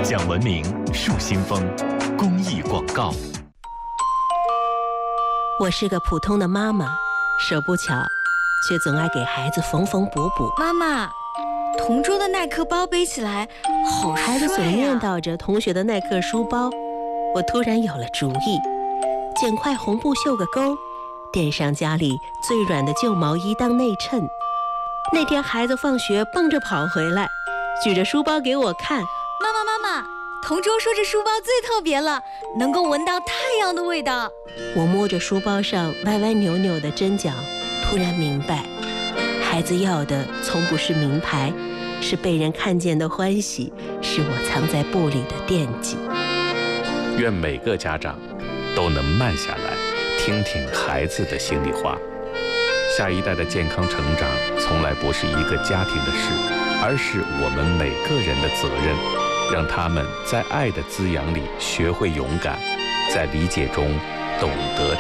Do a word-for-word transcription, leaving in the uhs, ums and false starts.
讲文明树新风公益广告。 我是个普通的妈妈，手不巧，却总爱给孩子缝缝补补。 妈妈，同桌的耐克包背起来好帅啊！ 孩子总念叨着同学的耐克书包，我突然有了主意，剪块红布绣个钩，垫上家里最软的旧毛衣当内衬。那天孩子放学蹦着跑回来，举着书包给我看。 妈妈妈妈，同桌说这书包最特别了，能够闻到太阳的味道。 我摸着书包上歪歪扭扭的针脚，突然明白，孩子要的从不是名牌，是被人看见的欢喜，是我藏在布里的惦记。 愿每个家长都能慢下来，听听孩子的心里话。下一代的健康成长从来不是一个家庭的事，而是我们每个人的责任，让他们在爱的滋养里学会勇敢，在理解中懂得